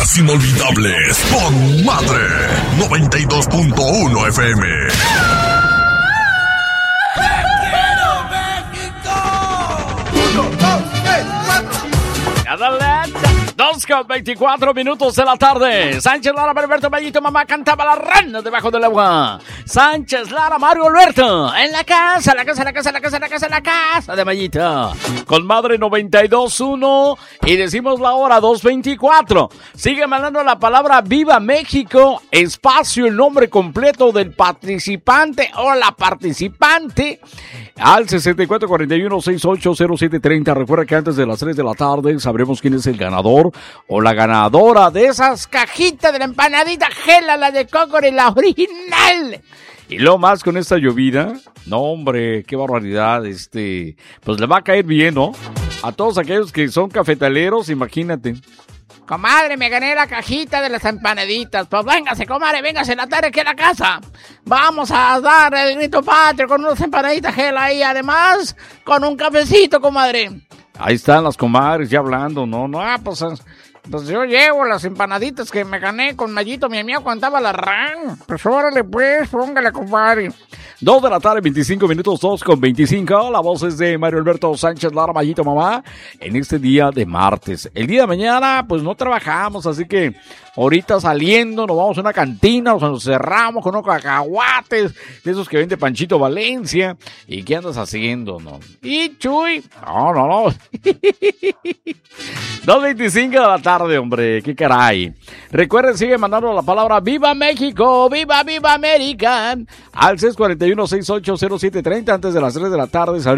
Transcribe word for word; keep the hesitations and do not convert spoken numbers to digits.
Las inolvidables con Madre noventa y dos punto uno F M. dos con veinticuatro minutos de la tarde. Sánchez Lara, Alberto Mayito, mamá cantaba la rana debajo del agua. Sánchez Lara, Mario Alberto, en la casa, la casa, la casa, la casa, la casa, la casa de Mayito. Con Madre noventa y dos punto uno y decimos la hora dos veinticuatro. Sigue mandando la palabra Viva México, espacio, el nombre completo del participante o la participante al sesenta y cuatro cuarenta y uno sesenta y ocho cero siete treinta. Recuerda que antes de las tres de la tarde sabremos quién es el ganador o la ganadora de esas cajitas de la empanadita Gela, la de Cocori, la original. Y lo más con esta llovida, no hombre, qué barbaridad, este, pues le va a caer bien, ¿no? A todos aquellos que son cafetaleros, imagínate. Comadre, me gané la cajita de las empanaditas. Pues véngase, comadre, véngase en la tarde aquí a la casa. Vamos a dar el grito patrio con unas empanaditas Gela ahí, además con un cafecito, comadre. Ahí están las comadres ya hablando, ¿no? No, ah, pues, pues yo llevo las empanaditas que me gané con Mayito, mi amigo contaba la ran. Pues órale pues, póngale, compadre. Dos de la tarde, veinticinco minutos, dos con veinticinco. La voz es de Mario Alberto Sánchez Lara, Mayito, mamá, en este día de martes. El día de mañana, pues no trabajamos, así que ahorita saliendo nos vamos a una cantina, o sea, nos cerramos con unos cacahuates, de esos que vende Panchito Valencia. ¿Y qué andas haciendo, no? Y Chuy, no, no, no. dos veinticinco de la tarde, hombre, qué caray. Recuerden, sigue mandando la palabra Viva México, Viva, Viva América, al seis cuarenta y uno sesenta y ocho cero siete treinta antes de las tres de la tarde.